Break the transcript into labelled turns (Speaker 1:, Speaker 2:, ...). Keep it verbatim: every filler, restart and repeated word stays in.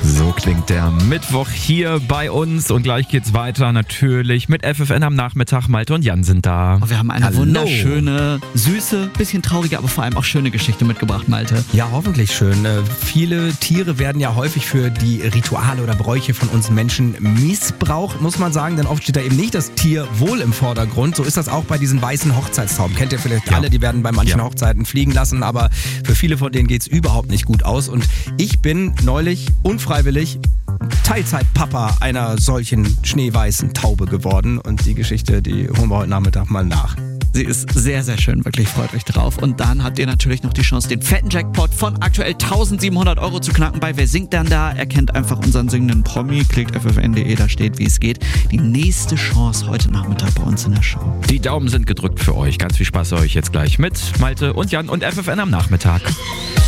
Speaker 1: So klingt der Mittwoch hier bei uns und gleich geht's weiter natürlich mit F F N am Nachmittag. Malte und Jan sind da.
Speaker 2: Und wir haben eine
Speaker 3: Hallo.
Speaker 2: wunderschöne, süße, bisschen traurige, aber vor allem auch schöne Geschichte mitgebracht, Malte.
Speaker 3: Ja, hoffentlich schön. Äh, viele Tiere werden ja häufig für die Rituale oder Bräuche von uns Menschen missbraucht, muss man sagen, denn oft steht da eben nicht das Tierwohl im Vordergrund. So ist das auch bei diesen weißen Hochzeitstauben. Kennt ihr vielleicht
Speaker 1: Ja.
Speaker 3: alle, die werden bei manchen
Speaker 1: Ja.
Speaker 3: Hochzeiten fliegen lassen, aber für viele von denen geht's überhaupt nicht gut aus. Und ich bin neulich unfreiwillig Teilzeitpapa einer solchen schneeweißen Taube geworden. Und die Geschichte, die holen wir heute Nachmittag mal nach.
Speaker 2: Sie ist sehr, sehr schön, wirklich freut euch drauf. Und dann habt ihr natürlich noch die Chance, den fetten Jackpot von aktuell eintausendsiebenhundert Euro zu knacken. Bei Wer singt dann da? Erkennt einfach unseren singenden Promi, klickt f f n punkt d e, da steht, wie es geht. Die nächste Chance heute Nachmittag bei uns in der Show.
Speaker 1: Die Daumen sind gedrückt für euch. Ganz viel Spaß euch jetzt gleich mit Malte und Jan und F F N am Nachmittag.